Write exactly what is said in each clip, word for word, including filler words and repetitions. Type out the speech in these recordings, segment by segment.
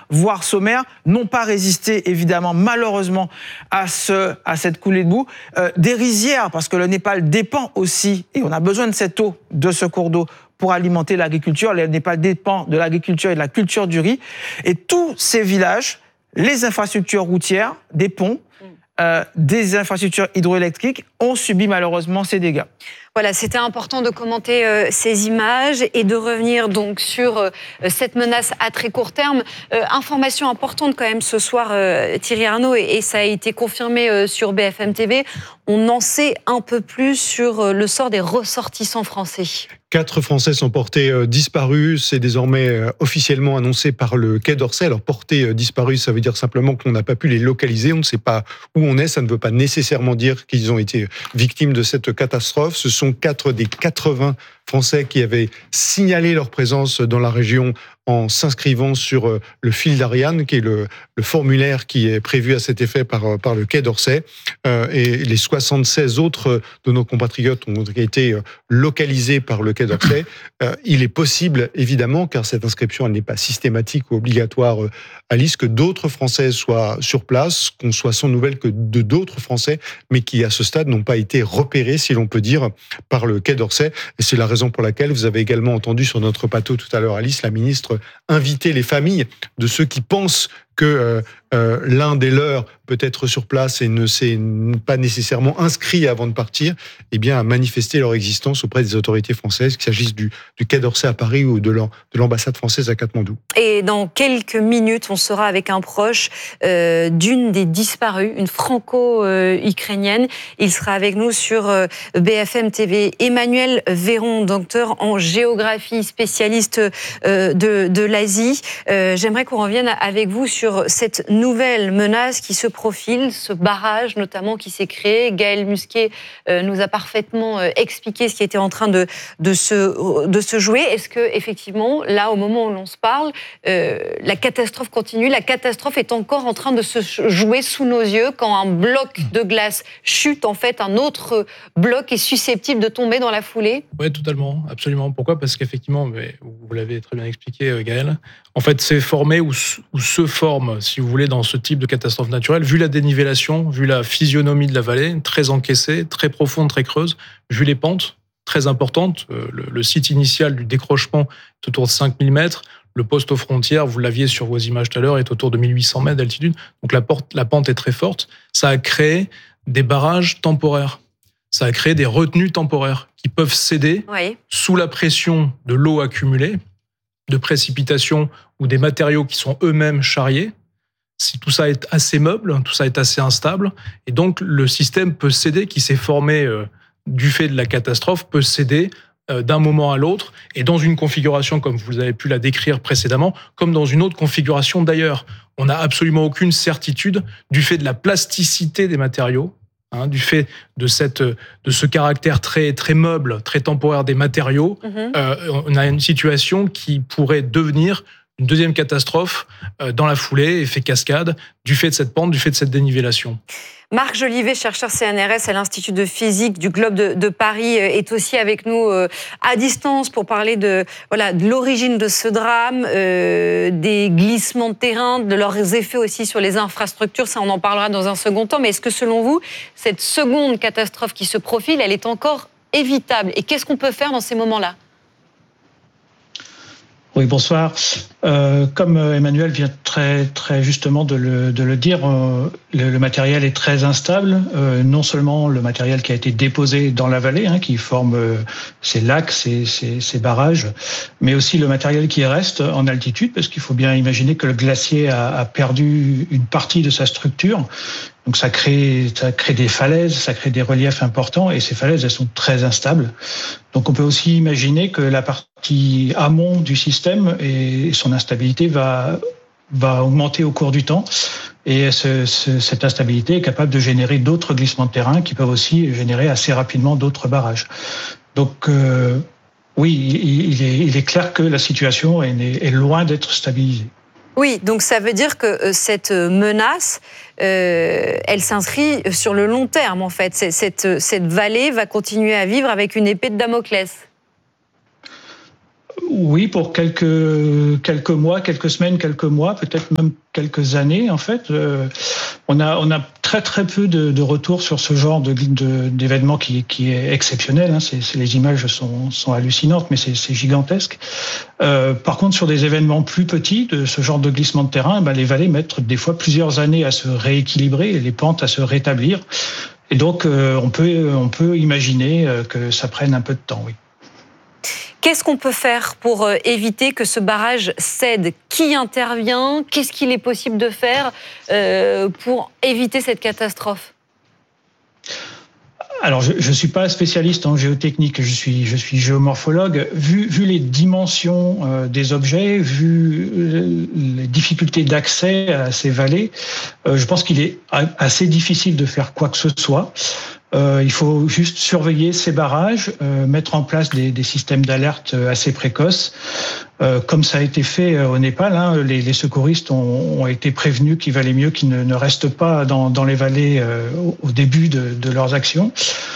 voire sommaire, n'ont pas résisté, évidemment, malheureusement, à, ce, à cette coulée de boue. Euh, des rizières, parce que le Népal dépend aussi, et on a besoin de cette eau, de ce cours d'eau, pour alimenter l'agriculture. Le Népal dépend de l'agriculture et de la culture du riz. Et tous ces villages, les infrastructures routières, des ponts, euh, des infrastructures hydroélectriques, ont subi malheureusement ces dégâts. Voilà, c'était important de commenter euh, ces images et de revenir donc sur euh, cette menace à très court terme. Euh, information importante quand même ce soir, euh, Thierry Arnaud, et, et ça a été confirmé euh, sur B F M T V. On en sait un peu plus sur euh, le sort des ressortissants français. Quatre Français sont portés euh, disparus. C'est désormais euh, officiellement annoncé par le Quai d'Orsay. Alors, portés euh, disparus, ça veut dire simplement qu'on n'a pas pu les localiser. On ne sait pas où on est. Ça ne veut pas nécessairement dire qu'ils ont été victimes de cette catastrophe. Ce sont quatre des quatre-vingts Français qui avaient signalé leur présence dans la région en s'inscrivant sur le fil d'Ariane, qui est le, le formulaire qui est prévu à cet effet par, par le Quai d'Orsay. Euh, et les soixante-seize autres de nos compatriotes ont été localisés par le Quai d'Orsay. Euh, il est possible, évidemment, car cette inscription elle n'est pas systématique ou obligatoire à l'I S, que d'autres Français soient sur place, qu'on soit sans nouvelles que de d'autres Français, mais qui, à ce stade, n'ont pas été repérés, si l'on peut dire, par le Quai d'Orsay. Et c'est la raison pour laquelle vous avez également entendu sur notre plateau tout à l'heure, Alice, la ministre inviter les familles de ceux qui pensent que euh, euh, l'un des leurs peut être sur place et ne s'est pas nécessairement inscrit avant de partir, eh bien, à manifester leur existence auprès des autorités françaises, qu'il s'agisse du, du Quai d'Orsay à Paris ou de l'ambassade française à Katmandou. Et dans quelques minutes, on sera avec un proche euh, d'une des disparues, une franco-ukrainienne. Il sera avec nous sur euh, B F M T V. Emmanuel Véron, docteur en géographie, spécialiste euh, de, de l'Asie. Euh, J'aimerais qu'on revienne avec vous sur cette nouvelle menace qui se profile, ce barrage notamment qui s'est créé. Gaël Musquet euh, nous a parfaitement euh, expliqué ce qui était en train de, de, se, de se jouer. Est-ce que effectivement, là, au moment où l'on se parle, euh, la catastrophe continue, la catastrophe est encore en train de se jouer sous nos yeux quand un bloc de glace chute, en fait, un autre bloc est susceptible de tomber dans la foulée? Oui, totalement, absolument. Pourquoi ? Parce qu'effectivement, mais vous l'avez très bien expliqué, Gaël, en fait, c'est formé ou, ou se forme, si vous voulez, dans ce type de catastrophe naturelle, vu la dénivellation, vu la physionomie de la vallée, très encaissée, très profonde, très creuse, vu les pentes très importantes. Le, le site initial du décrochement est autour de cinq mille mètres. Le poste aux frontières, vous l'aviez sur vos images tout à l'heure, est autour de mille huit cents mètres d'altitude. Donc la, porte, la pente est très forte. Ça a créé des barrages temporaires. Ça a créé des retenues temporaires qui peuvent céder oui. sous la pression de l'eau accumulée, de précipitations ou des matériaux qui sont eux-mêmes charriés. Si tout ça est assez meuble, tout ça est assez instable, et donc le système peut céder, qui s'est formé euh, du fait de la catastrophe, peut céder euh, d'un moment à l'autre, et dans une configuration, comme vous avez pu la décrire précédemment, comme dans une autre configuration d'ailleurs. On n'a absolument aucune certitude du fait de la plasticité des matériaux, Hein, du fait de, cette, de ce caractère très, très meuble, très temporaire des matériaux, mmh. euh, on a une situation qui pourrait devenir une deuxième catastrophe euh, dans la foulée, effet cascade, du fait de cette pente, du fait de cette dénivellation. Marc Jolivet, chercheur C N R S à l'Institut de physique du Globe de, de Paris, est aussi avec nous euh, à distance pour parler de, voilà, de l'origine de ce drame, euh, des glissements de terrain, de leurs effets aussi sur les infrastructures. Ça, on en parlera dans un second temps. Mais est-ce que, selon vous, cette seconde catastrophe qui se profile, elle est encore évitable? Et qu'est-ce qu'on peut faire dans ces moments-là? Oui, bonsoir. Euh, comme Emmanuel vient très, très justement de le, de le dire, euh, le, le matériel est très instable. Euh, non seulement le matériel qui a été déposé dans la vallée, hein, qui forme euh, ces lacs, ces, ces, ces barrages, mais aussi le matériel qui reste en altitude, parce qu'il faut bien imaginer que le glacier a, a perdu une partie de sa structure. Donc ça crée, ça crée des falaises, ça crée des reliefs importants, et ces falaises, elles sont très instables. Donc on peut aussi imaginer que la partie amont du système et son instabilité va, va augmenter au cours du temps. Et ce, ce, cette instabilité est capable de générer d'autres glissements de terrain qui peuvent aussi générer assez rapidement d'autres barrages. Donc euh, oui, il est, il est clair que la situation est, est loin d'être stabilisée. Oui, donc ça veut dire que cette menace, euh, elle s'inscrit sur le long terme, en fait. Cette, cette vallée va continuer à vivre avec une épée de Damoclès. Oui, pour quelques, quelques mois, quelques semaines, quelques mois, peut-être même quelques années, en fait. Euh, on a, on a très très peu de, de retours sur ce genre de, de, d'événement qui, qui est exceptionnel. Hein. C'est, c'est, les images sont, sont hallucinantes, mais c'est, c'est gigantesque. Euh, par contre, sur des événements plus petits, de ce genre de glissement de terrain, ben, les vallées mettent des fois plusieurs années à se rééquilibrer et les pentes à se rétablir. Et donc, euh, on peut, on peut imaginer que ça prenne un peu de temps, oui. Qu'est-ce qu'on peut faire pour éviter que ce barrage cède ? Qui intervient ? Qu'est-ce qu'il est possible de faire pour éviter cette catastrophe ? Alors, je ne suis pas spécialiste en géotechnique, je suis, je suis géomorphologue. Vu, vu les dimensions euh, des objets, vu euh, les difficultés d'accès à ces vallées, euh, je pense qu'il est assez difficile de faire quoi que ce soit. Euh, il faut juste surveiller ces barrages, euh, mettre en place des, des systèmes d'alerte assez précoces, euh, comme ça a été fait au Népal. Hein, les, les secouristes ont, ont été prévenus qu'il valait mieux qu'ils ne, ne restent pas dans, dans les vallées euh, au, au début de, de leurs actions.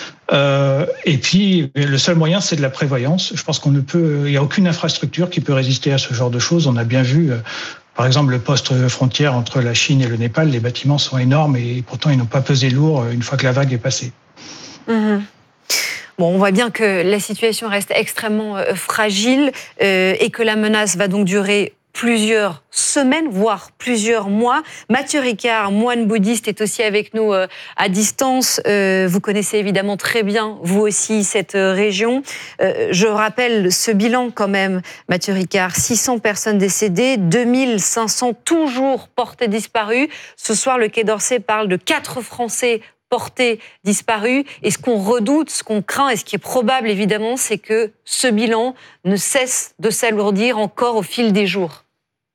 Euh, et puis, le seul moyen, c'est de la prévoyance. Je pense qu'on ne peut, il n'y a aucune infrastructure qui peut résister à ce genre de choses. On a bien vu. Euh, Par exemple, le poste frontière entre la Chine et le Népal, les bâtiments sont énormes et pourtant ils n'ont pas pesé lourd une fois que la vague est passée. Mmh. Bon, on voit bien que la situation reste extrêmement euh, fragile euh, et que la menace va donc durer plusieurs semaines, voire plusieurs mois. Mathieu Ricard, moine bouddhiste, est aussi avec nous euh, à distance. Euh, vous connaissez évidemment très bien, vous aussi, cette euh, région. Euh, je rappelle ce bilan quand même, Mathieu Ricard. six cents personnes décédées, deux mille cinq cents toujours portés disparus. Ce soir, le Quai d'Orsay parle de quatre Français portés disparus. Et ce qu'on redoute, ce qu'on craint et ce qui est probable, évidemment, c'est que ce bilan ne cesse de s'alourdir encore au fil des jours.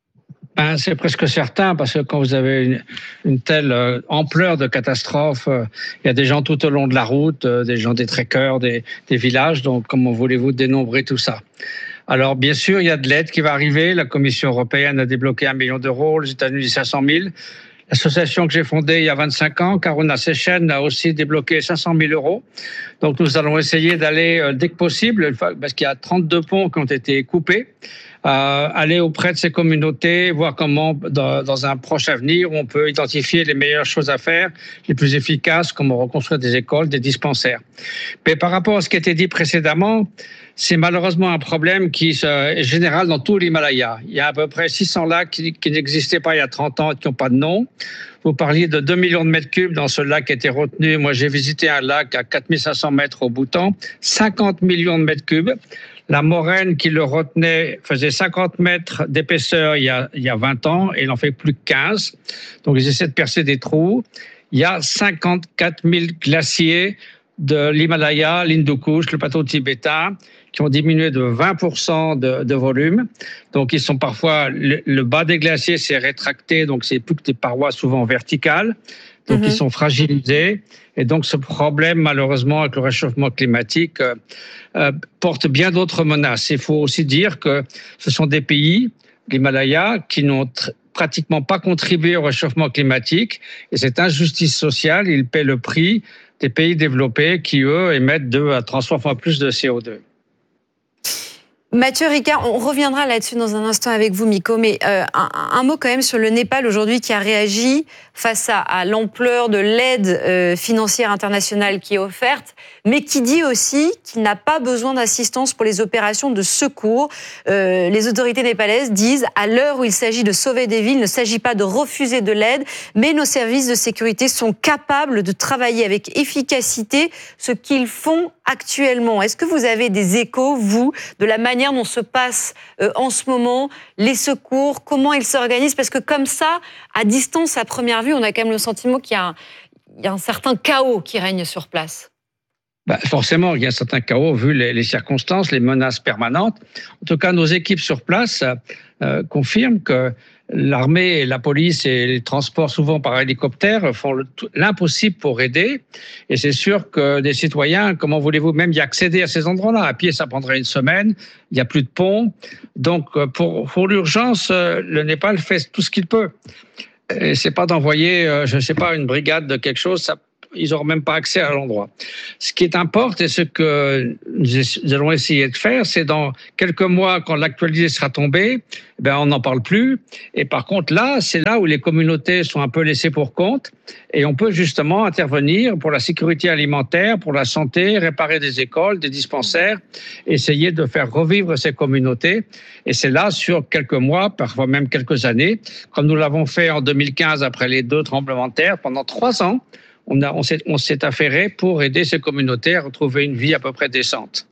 Ben, c'est presque certain, parce que quand vous avez une, une telle euh, ampleur de catastrophe, euh, il y a des gens tout au long de la route, euh, des gens des trekkers, des, des villages, donc comment voulez-vous dénombrer tout ça ? Alors, bien sûr, il y a de l'aide qui va arriver. La Commission européenne a débloqué un million d'euros, les États-Unis cinq cent mille. L'association que j'ai fondée il y a vingt-cinq ans, Karuna Sechen, a aussi débloqué cinq cent mille euros. Donc, nous allons essayer d'aller, euh, dès que possible, parce qu'il y a trente-deux ponts qui ont été coupés, euh, aller auprès de ces communautés, voir comment, dans, dans un proche avenir, on peut identifier les meilleures choses à faire, les plus efficaces, comment reconstruire des écoles, des dispensaires. Mais par rapport à ce qui a été dit précédemment, c'est malheureusement un problème qui est général dans tout l'Himalaya. Il y a à peu près six cents lacs qui, qui n'existaient pas il y a trente ans et qui n'ont pas de nom. Vous parliez de deux millions de mètres cubes dans ce lac qui a été retenu. Moi, j'ai visité un lac à quatre mille cinq cents mètres au Bhoutan, cinquante millions de mètres cubes. La moraine qui le retenait faisait cinquante mètres d'épaisseur il y a, il y a vingt ans et il n'en fait plus que quinze. Donc, ils essaient de percer des trous. Il y a cinquante-quatre mille glaciers de l'Himalaya, l'Hindu Kush, le plateau tibétain, qui ont diminué de vingt pour cent de, de volume. Donc, ils sont parfois, le, le bas des glaciers s'est rétracté, donc c'est plus que des parois souvent verticales. Donc, mm-hmm. ils sont fragilisés. Et donc, ce problème, malheureusement, avec le réchauffement climatique, euh, euh, porte bien d'autres menaces. Il faut aussi dire que ce sont des pays, l'Himalaya, qui n'ont tr- pratiquement pas contribué au réchauffement climatique. Et cette injustice sociale, ils paient le prix des pays développés qui, eux, émettent deux à trois fois plus de C O deux. Mathieu Ricard, on reviendra là-dessus dans un instant avec vous, Miko, mais euh, un, un mot quand même sur le Népal aujourd'hui qui a réagi face à, à l'ampleur de l'aide euh, financière internationale qui est offerte, mais qui dit aussi qu'il n'a pas besoin d'assistance pour les opérations de secours. Euh, les autorités népalaises disent, à l'heure où il s'agit de sauver des vies, il ne s'agit pas de refuser de l'aide, mais nos services de sécurité sont capables de travailler avec efficacité, ce qu'ils font actuellement. Est-ce que vous avez des échos, vous, de la manière dont se passent euh, en ce moment les secours, comment ils s'organisent? Parce que comme ça, à distance, à première vue, on a quand même le sentiment qu'il y a un, il y a un certain chaos qui règne sur place. Bah forcément, il y a un certain chaos vu les, les circonstances, les menaces permanentes. En tout cas, nos équipes sur place euh, confirment que l'armée, la police et les transports, souvent par hélicoptère, font le, l'impossible pour aider. Et c'est sûr que des citoyens, comment voulez-vous même y accéder à ces endroits-là? À pied, ça prendrait une semaine. Il n'y a plus de pont. Donc, pour, pour l'urgence, le Népal fait tout ce qu'il peut. Et c'est pas d'envoyer, je ne sais pas, une brigade de quelque chose. Ça, ils n'auront même pas accès à l'endroit. Ce qui est important et ce que nous allons essayer de faire, c'est dans quelques mois, quand l'actualité sera tombée, ben on n'en parle plus. Et par contre, là, c'est là où les communautés sont un peu laissées pour compte et on peut justement intervenir pour la sécurité alimentaire, pour la santé, réparer des écoles, des dispensaires, essayer de faire revivre ces communautés. Et c'est là, sur quelques mois, parfois même quelques années, comme nous l'avons fait en deux mille quinze après les deux tremblements de terre, pendant trois ans, on, a, on, s'est, on s'est affairé pour aider ces communautés à retrouver une vie à peu près décente.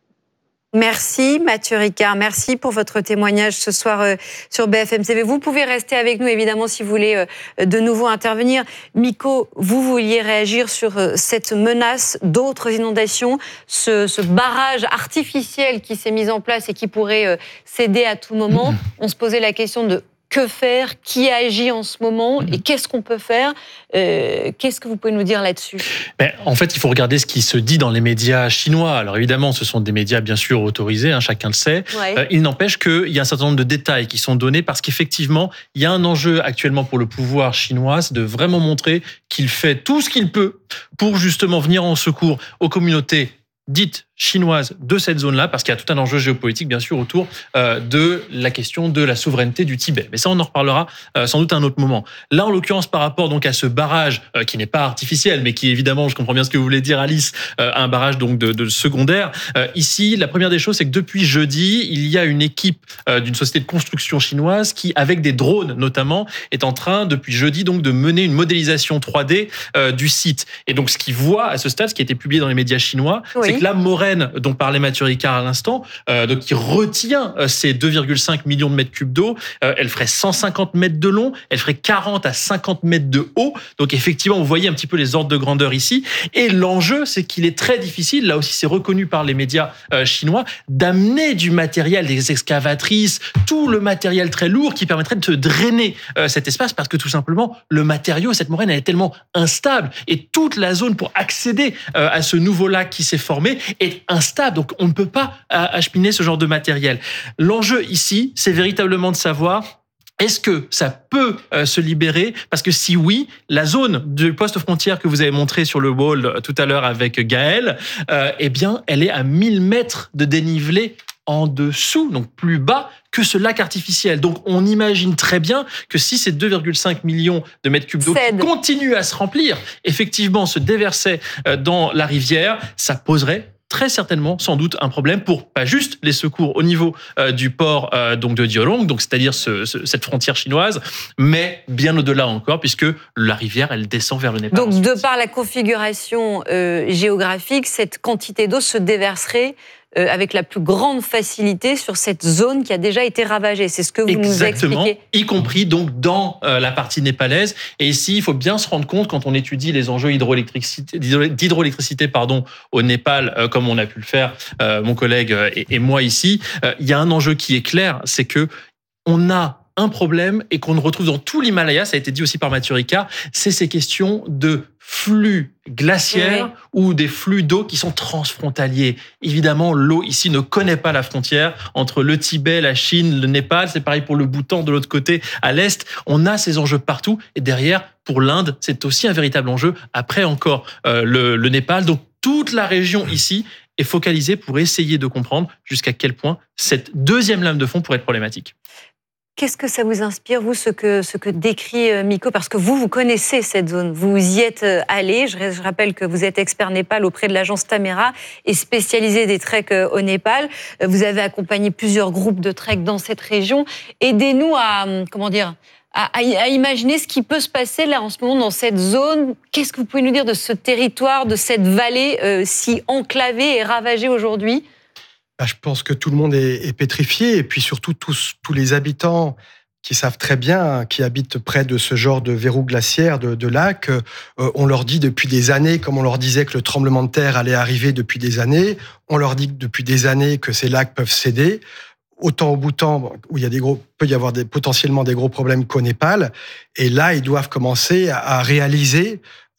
Merci Mathieu Ricard, merci pour votre témoignage ce soir euh, sur B F M T V. Vous pouvez rester avec nous évidemment si vous voulez euh, de nouveau intervenir. Miko, vous vouliez réagir sur euh, cette menace d'autres inondations, ce, ce barrage artificiel qui s'est mis en place et qui pourrait euh, céder à tout moment. On se posait la question de que faire, qui agit en ce moment et qu'est-ce qu'on peut faire. euh, Qu'est-ce que vous pouvez nous dire là-dessus? Ben, en fait, il faut regarder ce qui se dit dans les médias chinois. Alors évidemment, ce sont des médias bien sûr autorisés, hein, chacun le sait. Ouais. Euh, il n'empêche qu'il y a un certain nombre de détails qui sont donnés parce qu'effectivement, il y a un enjeu actuellement pour le pouvoir chinois, c'est de vraiment montrer qu'il fait tout ce qu'il peut pour justement venir en secours aux communautés dites chinoise de cette zone-là, parce qu'il y a tout un enjeu géopolitique, bien sûr, autour euh, de la question de la souveraineté du Tibet. Mais ça, on en reparlera euh, sans doute à un autre moment. Là, en l'occurrence, par rapport donc à ce barrage euh, qui n'est pas artificiel, mais qui, évidemment, je comprends bien ce que vous voulez dire, Alice, euh, un barrage donc de, de secondaire. Euh, ici, la première des choses, c'est que depuis jeudi, il y a une équipe euh, d'une société de construction chinoise qui, avec des drones notamment, est en train, depuis jeudi, donc de mener une modélisation trois D euh, du site. Et donc, ce qu'ils voient à ce stade, ce qui a été publié dans les médias chinois, oui. c'est que la moraine dont parlait Mathieu Ricard à l'instant, euh, donc qui retient euh, ces deux virgule cinq millions de mètres cubes d'eau, euh, elle ferait cent cinquante mètres de long, elle ferait quarante à cinquante mètres de haut. Donc effectivement, vous voyez un petit peu les ordres de grandeur ici. Et l'enjeu, c'est qu'il est très difficile, là aussi c'est reconnu par les médias euh, chinois, d'amener du matériel, des excavatrices, tout le matériel très lourd qui permettrait de drainer euh, cet espace, parce que tout simplement, le matériau, cette moraine, elle est tellement instable. Et toute la zone pour accéder euh, à ce nouveau lac qui s'est formé est instable, donc on ne peut pas acheminer ce genre de matériel. L'enjeu ici, c'est véritablement de savoir est-ce que ça peut euh, se libérer? Parce que si oui, la zone du poste frontière que vous avez montré sur le wall tout à l'heure avec Gaël, euh, eh bien, elle est à mille mètres de dénivelé en dessous, donc plus bas que ce lac artificiel. Donc on imagine très bien que si ces deux virgule cinq millions de mètres cubes d'eau qui continuent à se remplir, effectivement se déversaient dans la rivière, ça poserait très certainement, sans doute, un problème pour pas juste les secours au niveau euh, du port euh, donc de Diolong, donc c'est-à-dire ce, ce, cette frontière chinoise, mais bien au-delà encore, puisque la rivière, elle descend vers le Népal. Donc, ensuite. De par la configuration euh, géographique, cette quantité d'eau se déverserait Euh, avec la plus grande facilité sur cette zone qui a déjà été ravagée. C'est ce que vous Exactement, nous expliquez. Y compris donc dans euh, la partie népalaise. Et ici, il faut bien se rendre compte, quand on étudie les enjeux hydroélectricité, d'hydroélectricité pardon, au Népal, euh, comme on a pu le faire, euh, mon collègue et, et moi ici, euh, il y a un enjeu qui est clair, c'est que on a un problème et qu'on retrouve dans tout l'Himalaya, ça a été dit aussi par Mathieu Ricard, c'est ces questions de flux glaciaires oui. ou des flux d'eau qui sont transfrontaliers. Évidemment, l'eau ici ne connaît pas la frontière entre le Tibet, la Chine, le Népal. C'est pareil pour le Bhoutan de l'autre côté, à l'est. On a ces enjeux partout. Et derrière, pour l'Inde, c'est aussi un véritable enjeu. Après encore, euh, le, le Népal. Donc, toute la région ici est focalisée pour essayer de comprendre jusqu'à quel point cette deuxième lame de fond pourrait être problématique. Qu'est-ce que ça vous inspire, vous, ce que, ce que décrit Miko? Parce que vous, vous connaissez cette zone, vous y êtes allé. Je, je rappelle que vous êtes expert Népal auprès de l'agence Tamera et spécialisé des treks au Népal. Vous avez accompagné plusieurs groupes de trek dans cette région. Aidez-nous à, comment dire, à, à imaginer ce qui peut se passer là en ce moment dans cette zone. Qu'est-ce que vous pouvez nous dire de ce territoire, de cette vallée euh, si enclavée et ravagée aujourd'hui? Je pense que tout le monde est, est pétrifié, et puis surtout tous, tous les habitants qui savent très bien, qui habitent près de ce genre de verrou glaciaire, de, de lac. Euh, on leur dit depuis des années, comme on leur disait que le tremblement de terre allait arriver depuis des années, on leur dit depuis des années que ces lacs peuvent céder. Autant au Bhoutan, où il y a des gros, peut y avoir des, potentiellement des gros problèmes qu'au Népal. Et là, ils doivent commencer à, à réaliser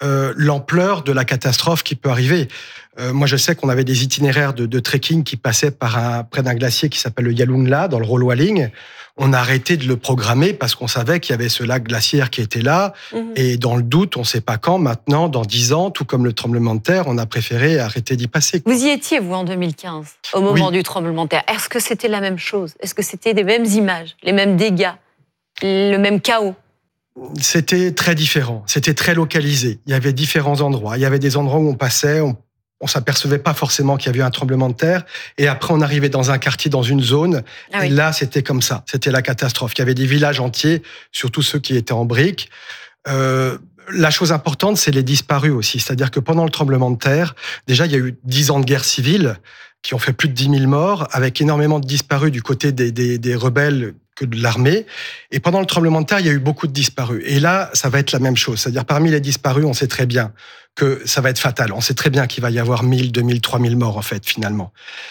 euh, l'ampleur de la catastrophe qui peut arriver. Euh, moi, je sais qu'on avait des itinéraires de, de trekking qui passaient par un, près d'un glacier qui s'appelle le Yalunla, dans le Roloaling. On a arrêté de le programmer parce qu'on savait qu'il y avait ce lac glaciaire qui était là. Mmh. Et dans le doute, on ne sait pas quand, maintenant, dans dix ans, tout comme le tremblement de terre, on a préféré arrêter d'y passer. Quoi. Vous y étiez, vous, en deux mille quinze, au moment oui. du tremblement de terre. Est-ce que c'était la même chose ? Est-ce que c'était les mêmes images, les mêmes dégâts, le même chaos ? C'était très différent. C'était très localisé. Il y avait différents endroits. Il y avait des endroits où on passait, on on s'apercevait pas forcément qu'il y avait eu un tremblement de terre. Et après, on arrivait dans un quartier, dans une zone. Ah oui. Et là, c'était comme ça. C'était la catastrophe. Il y avait des villages entiers, surtout ceux qui étaient en briques. Euh, la chose importante, c'est les disparus aussi. C'est-à-dire que pendant le tremblement de terre, déjà, il y a eu dix ans de guerre civile qui ont fait plus de dix mille morts, avec énormément de disparus du côté des, des, des rebelles que de l'armée. Et pendant le tremblement de terre, il y a eu beaucoup de disparus. Et là, ça va être la même chose. C'est-à-dire, parmi les disparus, on sait très bien que ça va être fatal. On sait très bien qu'il va y avoir mille, deux mille, trois mille morts, en fait, finalement.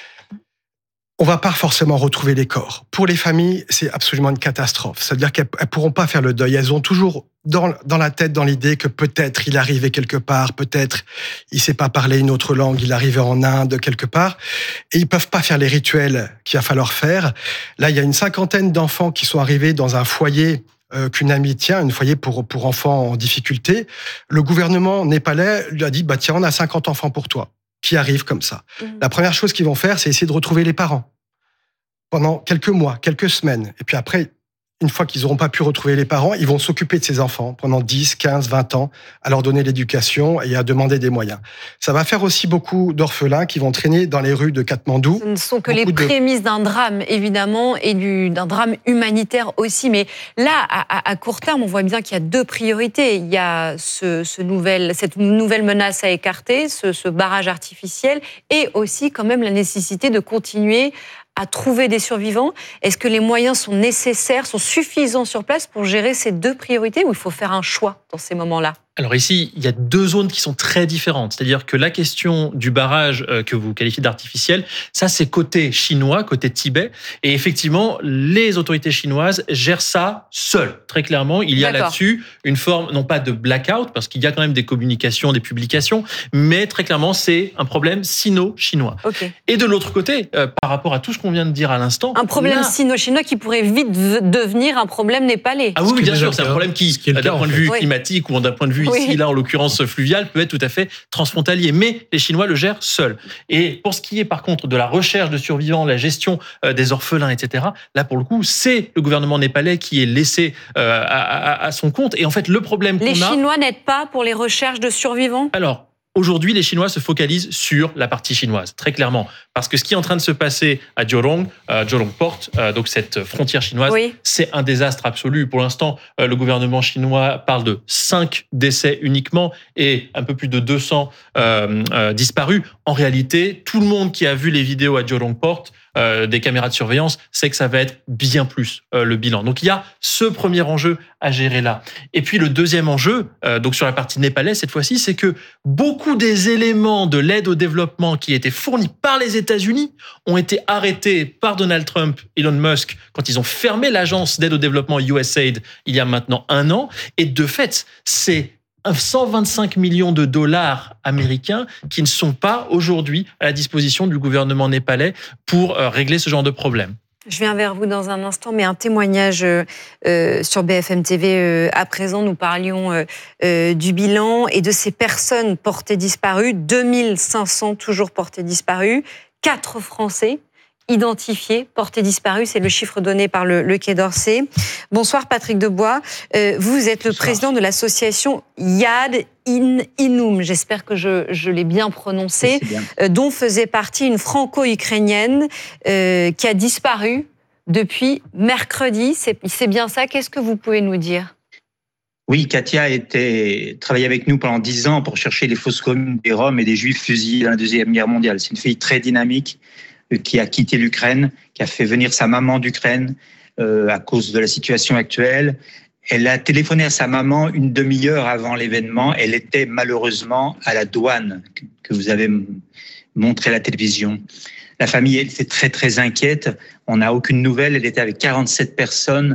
On va pas forcément retrouver les corps. Pour les familles, c'est absolument une catastrophe. C'est-à-dire qu'elles ne pourront pas faire le deuil. Elles ont toujours dans, dans la tête, dans l'idée que peut-être il arrivait quelque part, peut-être il sait pas parler une autre langue, il arrivait en Inde quelque part, et ils peuvent pas faire les rituels qu'il va falloir faire. Là, il y a une cinquantaine d'enfants qui sont arrivés dans un foyer euh, qu'une amie tient, un foyer pour, pour enfants en difficulté. Le gouvernement népalais lui a dit, bah tiens, on a cinquante enfants pour toi, qui arrivent comme ça. Mmh. La première chose qu'ils vont faire, c'est essayer de retrouver les parents pendant quelques mois, quelques semaines. Et puis après, une fois qu'ils n'auront pas pu retrouver les parents, ils vont s'occuper de ces enfants pendant dix, quinze, vingt ans, à leur donner l'éducation et à demander des moyens. Ça va faire aussi beaucoup d'orphelins qui vont traîner dans les rues de Katmandou. Ce ne sont que les prémices de... d'un drame, évidemment, et du, d'un drame humanitaire aussi. Mais là, à, à court terme, on voit bien qu'il y a deux priorités. Il y a ce, ce nouvel, cette nouvelle menace à écarter, ce, ce barrage artificiel, et aussi quand même la nécessité de continuer à trouver des survivants. Est-ce que les moyens sont nécessaires, sont suffisants sur place pour gérer ces deux priorités, ou il faut faire un choix dans ces moments-là ? Alors ici, il y a deux zones qui sont très différentes. C'est-à-dire que la question du barrage que vous qualifiez d'artificiel, ça c'est côté chinois, côté Tibet. Et effectivement, les autorités chinoises gèrent ça seules. Très clairement, il y a D'accord. là-dessus une forme, non pas de blackout, parce qu'il y a quand même des communications, des publications, mais très clairement, c'est un problème sino-chinois. Okay. Et de l'autre côté, euh, par rapport à tout ce qu'on vient de dire à l'instant... Un problème là... sino-chinois qui pourrait vite devenir un problème népalais. Ah oui, oui bien sûr, c'est un problème qui, d'un point de vue climatique ou d'un point de vue oui. ici, là, en l'occurrence fluviale, peut être tout à fait transfrontalier. Mais les Chinois le gèrent seuls. Et pour ce qui est, par contre, de la recherche de survivants, la gestion euh, des orphelins, et cetera, là, pour le coup, c'est le gouvernement népalais qui est laissé euh, à, à, à son compte. Et en fait, le problème qu'on a... Les Chinois n'aident pas pour les recherches de survivants ? Alors... Aujourd'hui, les Chinois se focalisent sur la partie chinoise, très clairement. Parce que ce qui est en train de se passer à Jurong, euh, Jurong Port, euh, donc cette frontière chinoise, oui. c'est un désastre absolu. Pour l'instant, euh, le gouvernement chinois parle de cinq décès uniquement et un peu plus de deux cents euh, euh, disparus. En réalité, tout le monde qui a vu les vidéos à Jurong Port, Euh, des caméras de surveillance, c'est que ça va être bien plus euh, le bilan. Donc il y a ce premier enjeu à gérer là. Et puis le deuxième enjeu, euh, donc sur la partie népalaise cette fois-ci, c'est que beaucoup des éléments de l'aide au développement qui étaient fournis par les États-Unis ont été arrêtés par Donald Trump, Elon Musk, quand ils ont fermé l'agence d'aide au développement U S A I D il y a maintenant un an. Et de fait, c'est cent vingt-cinq millions de dollars américains qui ne sont pas aujourd'hui à la disposition du gouvernement népalais pour régler ce genre de problème. Je viens vers vous dans un instant, mais un témoignage euh, sur B F M T V euh, à présent. Nous parlions euh, euh, du bilan et de ces personnes portées disparues. deux mille cinq cents toujours portées disparues. Quatre Français identifiés, portés disparus. C'est le chiffre donné par le, le Quai d'Orsay. Bonsoir Patrick Debois. Euh, vous êtes le Bonsoir. président de l'association Yad In Inum, j'espère que je, je l'ai bien prononcé, bien. Euh, dont faisait partie une franco-ukrainienne euh, qui a disparu depuis mercredi. C'est, c'est bien ça. Qu'est-ce que vous pouvez nous dire ? Oui, Katia a été travaillé avec nous pendant dix ans pour chercher les fosses communes des Roms et des Juifs fusillés dans la Deuxième Guerre mondiale. C'est une fille très dynamique qui a quitté l'Ukraine, qui a fait venir sa maman d'Ukraine euh, à cause de la situation actuelle. Elle a téléphoné à sa maman une demi-heure avant l'événement. Elle était malheureusement à la douane que vous avez montré à la télévision. La famille était très, très inquiète. On n'a aucune nouvelle. Elle était avec quarante-sept personnes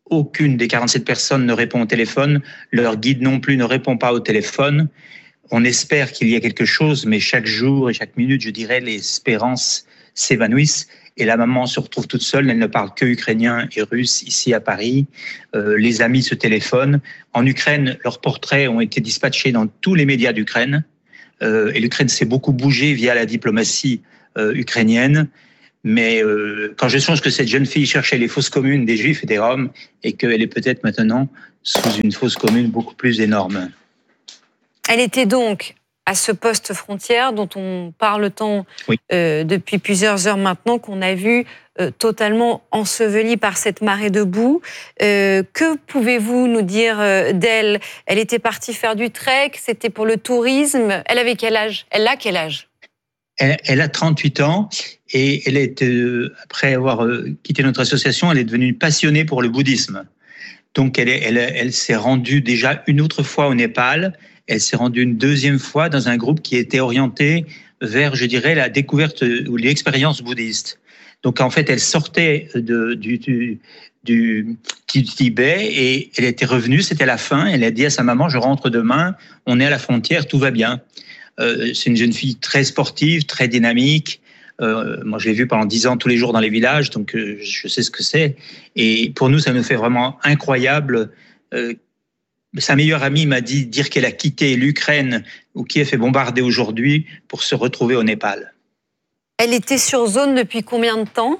aucune des quarante-sept personnes ne répond au téléphone. Leur guide non plus ne répond pas au téléphone. On espère qu'il y a quelque chose, mais chaque jour et chaque minute, je dirais, les espérances s'évanouissent. Et la maman se retrouve toute seule, elle ne parle que ukrainien et russe ici à Paris. Euh, les amis se téléphonent. En Ukraine, leurs portraits ont été dispatchés dans tous les médias d'Ukraine. Euh, et l'Ukraine s'est beaucoup bougée via la diplomatie euh, ukrainienne. Mais euh, quand je songe que cette jeune fille cherchait les fosses communes des Juifs et des Roms, et qu'elle est peut-être maintenant sous une fosse commune beaucoup plus énorme. Elle était donc à ce poste frontière dont on parle tant oui. euh, depuis plusieurs heures maintenant, qu'on a vu euh, totalement enseveli par cette marée de boue. Euh, que pouvez-vous nous dire euh, d'elle? Elle était partie faire du trek, c'était pour le tourisme. Elle avait quel âge? Elle a quel âge? elle, elle a trente-huit ans et elle est, euh, après avoir euh, quitté notre association, elle est devenue passionnée pour le bouddhisme. Donc elle, est, elle, elle s'est rendue déjà une autre fois au Népal. Elle s'est rendue une deuxième fois dans un groupe qui était orienté vers, je dirais, la découverte ou l'expérience bouddhiste. Donc, en fait, elle sortait de, du, du, du, du Tibet et elle était revenue, c'était la fin. Elle a dit à sa maman, je rentre demain, on est à la frontière, tout va bien. Euh, c'est une jeune fille très sportive, très dynamique. Euh, moi, je l'ai vue pendant dix ans tous les jours dans les villages, donc euh, je sais ce que c'est. Et pour nous, ça nous fait vraiment incroyable. Euh, Sa meilleure amie m'a dit dire qu'elle a quitté l'Ukraine ou Kiev est bombardée aujourd'hui pour se retrouver au Népal. Elle était sur zone depuis combien de temps?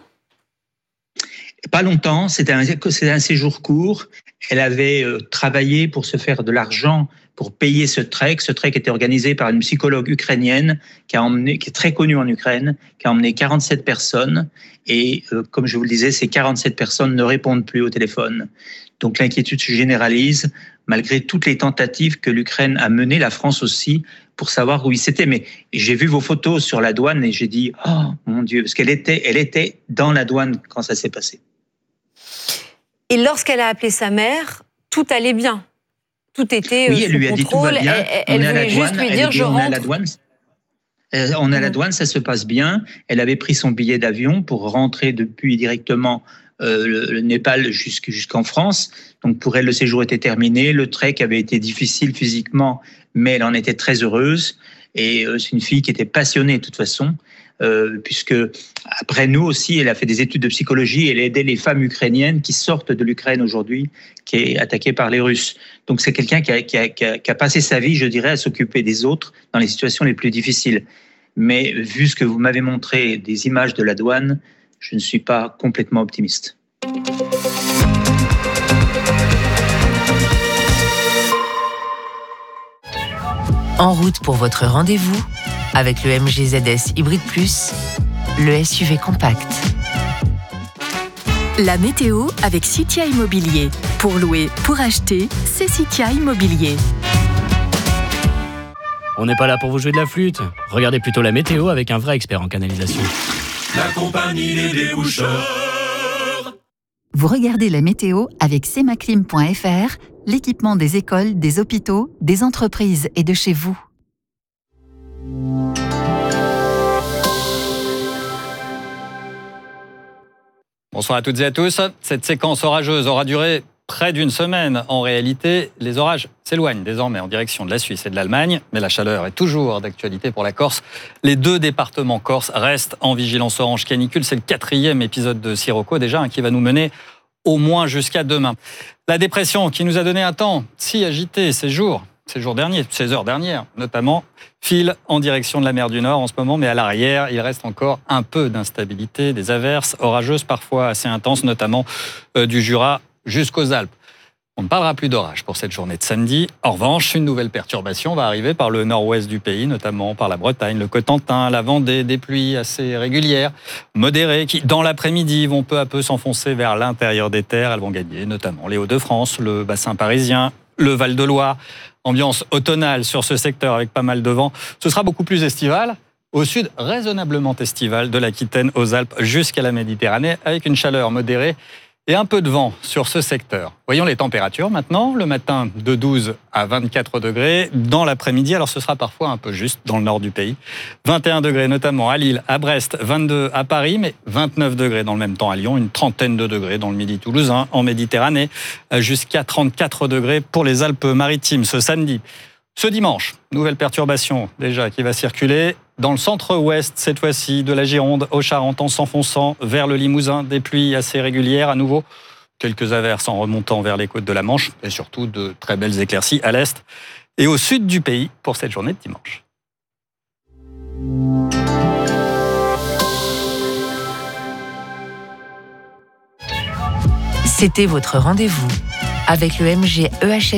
Pas longtemps, c'était un, c'était un séjour court. Elle avait euh, travaillé pour se faire de l'argent pour payer ce trek. Ce trek était organisé par une psychologue ukrainienne qui a emmené, qui est très connue en Ukraine, qui a emmené quarante-sept personnes. Et euh, comme je vous le disais, ces quarante-sept personnes ne répondent plus au téléphone. Donc l'inquiétude se généralise, malgré toutes les tentatives que l'Ukraine a menées, la France aussi, pour savoir où ils étaient. Mais j'ai vu vos photos sur la douane et j'ai dit « Oh mon Dieu !» parce qu'elle était, elle était dans la douane quand ça s'est passé. Et lorsqu'elle a appelé sa mère, tout allait bien. Tout était oui, elle sous lui a contrôle. Dit, tout va bien. Elle, elle voulait juste lui dire « Je rentre ». On est à la douane. On est à la douane, ça se passe bien. Elle avait pris son billet d'avion pour rentrer depuis directement euh, le, le Népal jusqu', jusqu'en France. Donc pour elle, le séjour était terminé. Le trek avait été difficile physiquement, mais elle en était très heureuse. Et euh, c'est une fille qui était passionnée de toute façon, euh, puisque après nous aussi, elle a fait des études de psychologie. Elle a aidé les femmes ukrainiennes qui sortent de l'Ukraine aujourd'hui, qui est attaquée par les Russes. Donc c'est quelqu'un qui a, qui a, qui a, qui a passé sa vie, je dirais, à s'occuper des autres dans les situations les plus difficiles. Mais vu ce que vous m'avez montré, des images de la douane, je ne suis pas complètement optimiste. En route pour votre rendez-vous avec le M G Z S Hybrid Plus, le S U V compact. La météo avec Citia Immobilier. Pour louer, pour acheter, c'est Citia Immobilier. On n'est pas là pour vous jouer de la flûte. Regardez plutôt la météo avec un vrai expert en canalisation. La compagnie des déboucheurs. Vous regardez la météo avec semaclim point f r, l'équipement des écoles, des hôpitaux, des entreprises et de chez vous. Bonsoir à toutes et à tous. Cette séquence orageuse aura duré près d'une semaine. En réalité, les orages s'éloignent désormais en direction de la Suisse et de l'Allemagne, mais la chaleur est toujours d'actualité pour la Corse. Les deux départements corses restent en vigilance orange canicule. C'est le quatrième épisode de Sirocco déjà, hein, qui va nous mener au moins jusqu'à demain. La dépression qui nous a donné un temps si agité ces jours, ces jours derniers, ces heures dernières notamment, file en direction de la mer du Nord en ce moment, mais à l'arrière, il reste encore un peu d'instabilité, des averses orageuses parfois assez intenses, notamment euh, du Jura jusqu'aux Alpes. On ne parlera plus d'orage pour cette journée de samedi. En revanche, une nouvelle perturbation va arriver par le nord-ouest du pays, notamment par la Bretagne, le Cotentin, la Vendée, des pluies assez régulières, modérées, qui, dans l'après-midi, vont peu à peu s'enfoncer vers l'intérieur des terres. Elles vont gagner notamment les Hauts-de-France, le bassin parisien, le Val-de-Loire. Ambiance automnale sur ce secteur avec pas mal de vent. Ce sera beaucoup plus estival. Au sud, raisonnablement estival, de l'Aquitaine aux Alpes jusqu'à la Méditerranée, avec une chaleur modérée et un peu de vent sur ce secteur. Voyons les températures maintenant. Le matin, de douze à vingt-quatre degrés. Dans l'après-midi, alors ce sera parfois un peu juste dans le nord du pays. vingt et un degrés notamment à Lille, à Brest, vingt-deux à Paris, mais vingt-neuf degrés dans le même temps à Lyon, une trentaine de degrés dans le midi toulousain, en Méditerranée, jusqu'à trente-quatre degrés pour les Alpes-Maritimes ce samedi. Ce dimanche, nouvelle perturbation déjà qui va circuler dans le centre-ouest, cette fois-ci, de la Gironde aux Charentes, en s'enfonçant vers le Limousin. Des pluies assez régulières à nouveau. Quelques averses en remontant vers les côtes de la Manche et surtout de très belles éclaircies à l'est et au sud du pays pour cette journée de dimanche. C'était votre rendez-vous avec le M G E H S